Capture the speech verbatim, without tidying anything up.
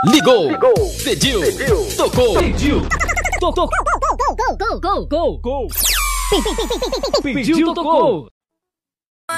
Ligou, Ligou. Pediu, pediu, tocou, pediu, Tocou, gol, gol, gol, gol, gol, gol, gol. Pediu, tocou.